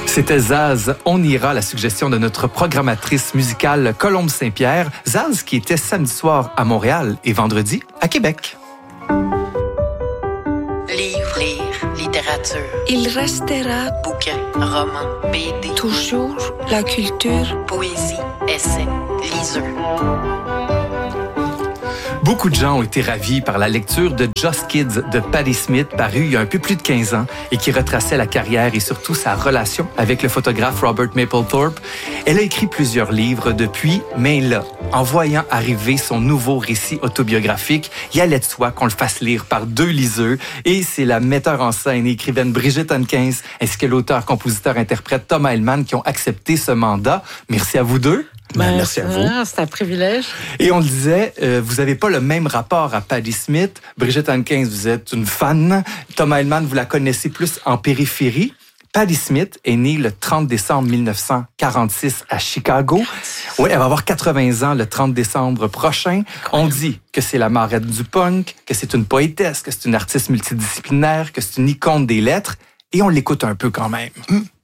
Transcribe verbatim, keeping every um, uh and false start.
C'était Zaz, On ira, la suggestion de notre programmatrice musicale Colombe Saint-Pierre. Zaz qui était samedi soir à Montréal et vendredi à Québec. Livre, lire, littérature. Il restera Bouquin, roman, B D. toujours la culture. Poésie, essai, liseux. Beaucoup de gens ont été ravis par la lecture de Just Kids de Patti Smith, paru il y a un peu plus de quinze ans et qui retraçait la carrière et surtout sa relation avec le photographe Robert Mapplethorpe. Elle a écrit plusieurs livres depuis, mais là, en voyant arriver son nouveau récit autobiographique, il allait de soi qu'on le fasse lire par deux liseux. Et c'est la metteur en scène et écrivaine Brigitte Hankins ainsi que l'auteur-compositeur-interprète Thomas Hellman qui ont accepté ce mandat. Merci à vous deux. Ben, merci à vous. C'est un privilège. Et on le disait, euh, vous n'avez pas le même rapport à Patti Smith. Brigitte Hankins, vous êtes une fan. Thomas Hellman, vous la connaissez plus en périphérie. Patti Smith est née le trente décembre mille neuf cent quarante-six à Chicago. Oui, elle va avoir quatre-vingts ans le trente décembre prochain. On dit que c'est la marraine du punk, que c'est une poétesse, que c'est une artiste multidisciplinaire, que c'est une icône des lettres. Et on l'écoute un peu quand même.